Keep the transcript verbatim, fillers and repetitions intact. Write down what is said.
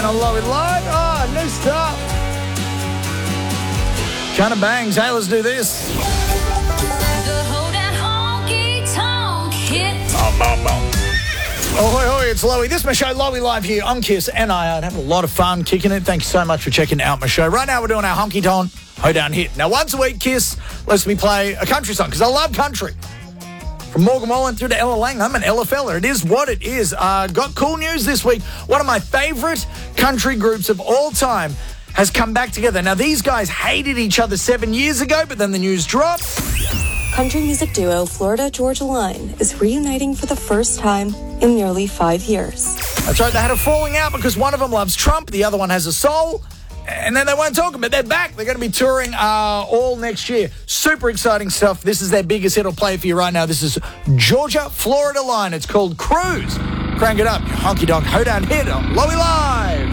on Lowy Live. Oh, new stuff. Kind of bangs. Hey, let's do this. The hold and honky tonk hit. Bum, bum, bum. Oh, hoi, hoi, it's Lowy. This is my show, Lowy Live here. I'm Kiss, and I had a lot of fun kicking it. Thank you so much for checking out my show. Right now, we're doing our honky tonk hoedown hit. Now, once a week, Kiss lets me play a country song, because I love country. From Morgan Wallen through to Ella Lang, I'm an Ella fella. It is what it is. Uh, got cool news this week. One of my favourite country groups of all time has come back together. Now, these guys hated each other seven years ago, but then the news dropped. Country music duo Florida Georgia Line is reuniting for the first time in nearly five years. That's right, they had a falling out because one of them loves Trump, the other one has a soul, and then they weren't talking, but they're back. They're going to be touring uh, all next year. Super exciting stuff. This is their biggest hit. I'll play it for you right now. This is Georgia Florida Line. It's called Cruise. Crank it up. Your honky-donk hoedown hit on Lowy Live.